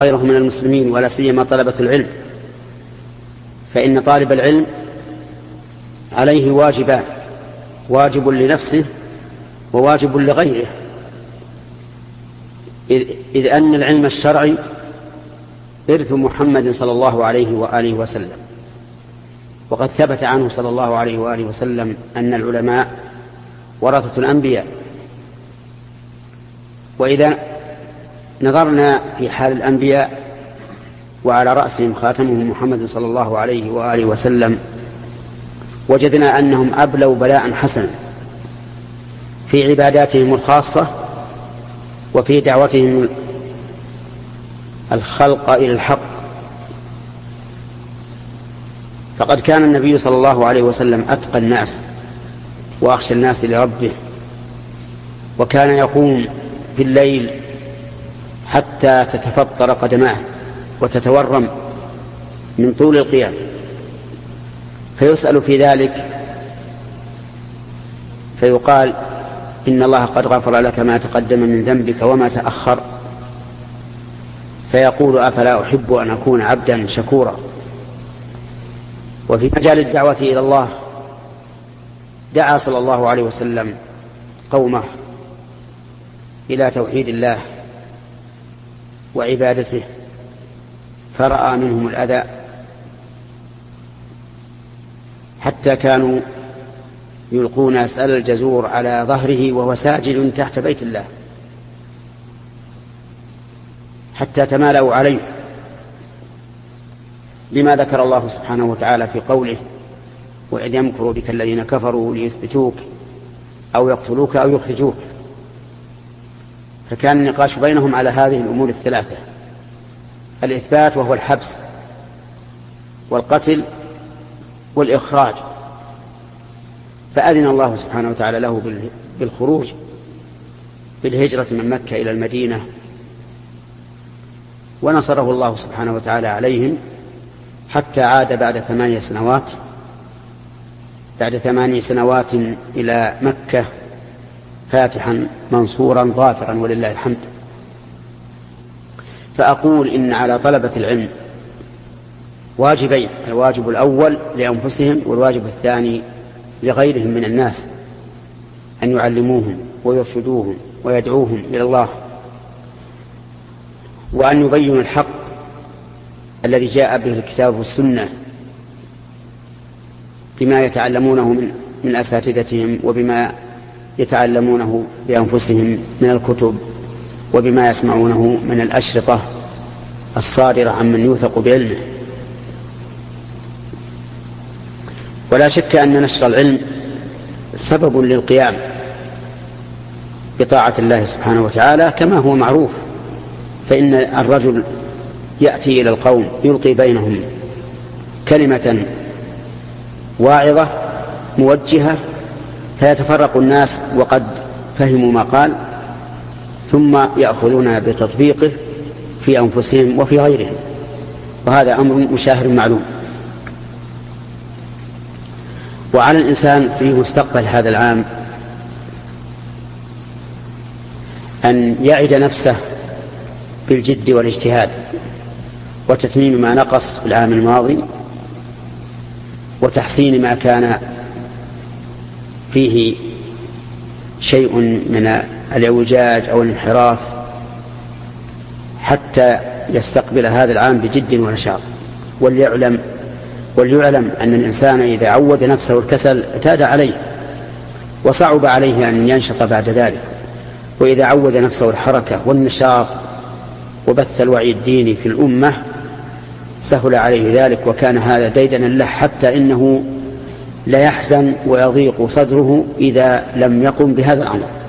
غيره من المسلمين ولا سيما طلبة العلم، فإن طالب العلم عليه واجبان: واجب لنفسه وواجب لغيره، إذ أن العلم الشرعي إرث محمد صلى الله عليه وآله وسلم، وقد ثبت عنه صلى الله عليه وآله وسلم أن العلماء ورثة الأنبياء. وإذا نظرنا في حال الأنبياء وعلى رأسهم خاتمهم محمد صلى الله عليه وآله وسلم، وجدنا أنهم أبلوا بلاء حسنا في عباداتهم الخاصة وفي دعوتهم الخلق إلى الحق. فقد كان النبي صلى الله عليه وسلم أتقى الناس وأخشى الناس لربه، وكان يقوم في الليل حتى تتفطر قدماه وتتورم من طول القيام، فيسأل في ذلك فيقال: إن الله قد غفر لك ما تقدم من ذنبك وما تأخر. فيقول: أفلا أحب أن أكون عبدا شكورا. وفي مجال الدعوة إلى الله دعا صلى الله عليه وسلم قومه إلى توحيد الله وعبادته، فرأى منهم الأذى حتى كانوا يلقون أسأل الجزور على ظهره وهو ساجد تحت بيت الله، حتى تمالأوا عليه، لما ذكر الله سبحانه وتعالى في قوله: وإذ يمكر بك الذين كفروا ليثبتوك أو يقتلوك أو يخرجوك. فكان النقاش بينهم على هذه الأمور الثلاثة: الإثبات وهو الحبس، والقتل، والإخراج. فأذن الله سبحانه وتعالى له بالخروج بالهجرة من مكة إلى المدينة، ونصره الله سبحانه وتعالى عليهم حتى عاد بعد 8 سنوات إلى مكة فاتحا منصورا ظافرا ولله الحمد. فأقول إن على طلبة العلم واجبين: الواجب الأول لأنفسهم، والواجب الثاني لغيرهم من الناس، أن يعلموهم ويرشدوهم ويدعوهم إلى الله، وأن يبينوا الحق الذي جاء به الكتاب والسنة بما يتعلمونه من أساتذتهم، وبما يتعلمونه بأنفسهم من الكتب، وبما يسمعونه من الأشرطة الصادرة عمن يوثق بعلمه. ولا شك أن نشر العلم سبب للقيام بطاعة الله سبحانه وتعالى كما هو معروف، فإن الرجل يأتي إلى القوم يلقي بينهم كلمة واعظة موجهة، فيتفرق الناس وقد فهموا ما قال، ثم يأخذون بتطبيقه في أنفسهم وفي غيرهم، وهذا أمر مشاهر معلوم. وعلى الإنسان في مستقبل هذا العام أن يعد نفسه بالجد والاجتهاد وتتميم ما نقص في العام الماضي، وتحسين ما كان فيه شيء من الاعوجاج أو الانحراف، حتى يستقبل هذا العام بجد ونشاط. وليعلم أن الإنسان إذا عود نفسه الكسل اعتاد عليه وصعب عليه أن ينشط بعد ذلك، وإذا عود نفسه الحركة والنشاط وبث الوعي الديني في الأمة سهل عليه ذلك، وكان هذا ديدنا له، حتى إنه لا يحزن ويضيق صدره إذا لم يقم بهذا الأمر.